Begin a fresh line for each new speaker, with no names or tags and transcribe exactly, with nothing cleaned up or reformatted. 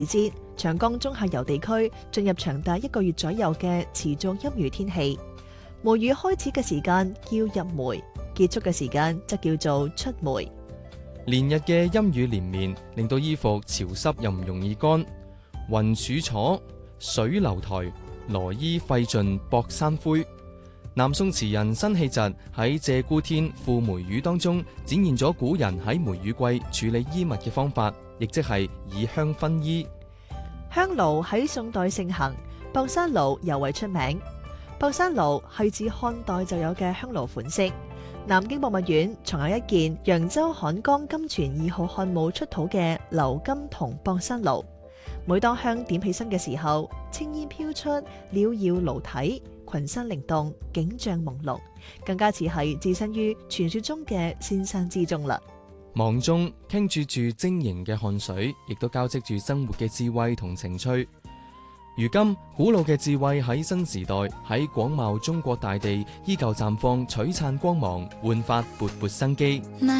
節，長江中下游地區進入長達一個月左右嘅持續陰雨天氣。梅雨開始嘅時間叫入梅，結束嘅時間則叫做出梅。
連日嘅陰雨連綿，令到衣服潮濕又唔容易乾。雲柱楚，水流台，羅衣費盡薄衫灰。南宋詞人辛棄疾喺《鷓鴣天·賦梅雨》當中，展現咗古人喺梅雨季處理衣物嘅方法，亦即係以香薰衣。
香爐喺宋代盛行，博山爐尤為出名。博山爐係指漢代就有嘅香爐款式。南京博物院藏有一件揚州漢江金泉二號漢墓出土嘅鎏金銅博山爐。每當香點起身嘅時候，青煙飄出，裊繞爐體，群山靈動，景象朦朧，更加似係置身於傳說中嘅仙山之中啦。
望中傾注住晶瑩嘅汗水，亦都交織住生活嘅智慧同情趣。如今古老嘅智慧喺新時代，喺廣袤中國大地依舊綻放璀璨光芒，煥發勃勃生機。